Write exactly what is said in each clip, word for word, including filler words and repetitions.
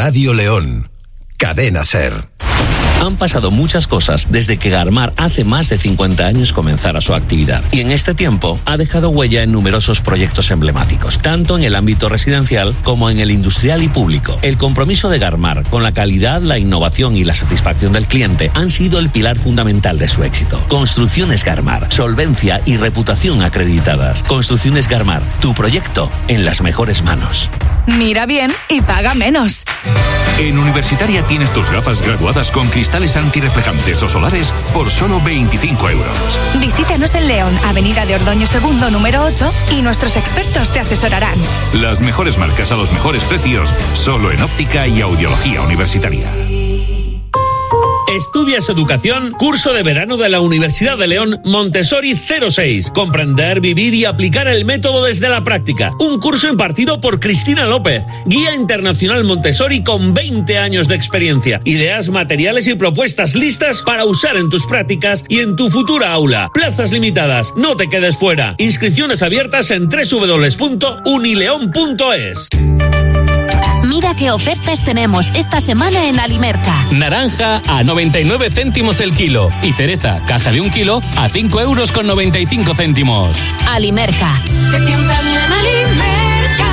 Radio León, Cadena SER. Han pasado muchas cosas desde que Garmar hace más de cincuenta años comenzara su actividad. Y en este tiempo ha dejado huella en numerosos proyectos emblemáticos, tanto en el ámbito residencial como en el industrial y público. El compromiso de Garmar con la calidad, la innovación y la satisfacción del cliente han sido el pilar fundamental de su éxito. Construcciones Garmar, solvencia y reputación acreditadas. Construcciones Garmar, tu proyecto en las mejores manos. Mira bien y paga menos. En Universitaria tienes tus gafas graduadas con cristales antirreflejantes o solares por solo veinticinco euros. Visítanos en León, Avenida de Ordoño segundo, número ocho, y nuestros expertos te asesorarán. Las mejores marcas a los mejores precios, solo en óptica y audiología universitaria. ¿Estudias educación? Curso de verano de la Universidad de León Montessori cero seis. Comprender, vivir y aplicar el método desde la práctica. Un curso impartido por Cristina López, guía internacional Montessori con veinte años de experiencia. Ideas, materiales y propuestas listas para usar en tus prácticas y en tu futura aula. Plazas limitadas, no te quedes fuera. Inscripciones abiertas en doble u doble u doble u punto unileón punto es. Mira qué ofertas tenemos esta semana en Alimerca. Naranja a noventa y nueve céntimos el kilo y cereza, caja de un kilo, a cinco euros con noventa y cinco céntimos. Alimerca. Se sienta bien Alimerca.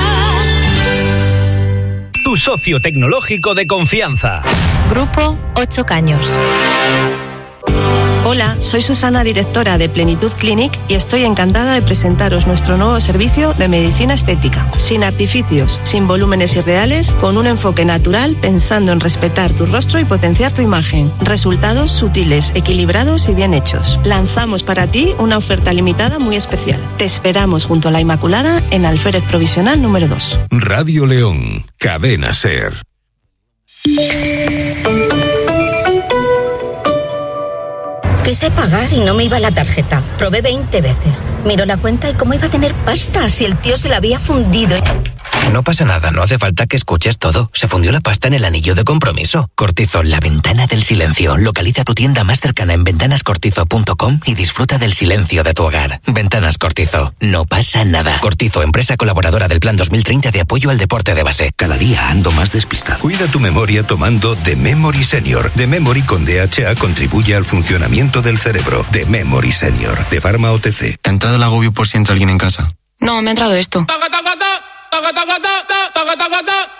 Tu socio tecnológico de confianza. Grupo Ocho Caños. Hola, soy Susana, directora de Plenitud Clinic, y estoy encantada de presentaros nuestro nuevo servicio de medicina estética. Sin artificios, sin volúmenes irreales, con un enfoque natural pensando en respetar tu rostro y potenciar tu imagen. Resultados sutiles, equilibrados y bien hechos. Lanzamos para ti una oferta limitada muy especial. Te esperamos junto a la Inmaculada en Alférez Provisional número dos. Radio León, Cadena SER. Quise pagar y no me iba la tarjeta. Probé veinte veces. Miró la cuenta y cómo iba a tener pasta si el tío se la había fundido. No pasa nada, no hace falta que escuches todo. Se fundió la pasta en el anillo de compromiso. Cortizo, la ventana del silencio. Localiza tu tienda más cercana en ventanas cortizo punto com y disfruta del silencio de tu hogar. Ventanas Cortizo, no pasa nada. Cortizo, empresa colaboradora del Plan dos mil treinta de apoyo al deporte de base. Cada día ando más despistado. Cuida tu memoria tomando The Memory Senior. The Memory con D H A contribuye al funcionamiento del cerebro. The Memory Senior, de Pharma O T C. ¿Te ha entrado el agobio por si entra alguien en casa? No, me ha entrado esto.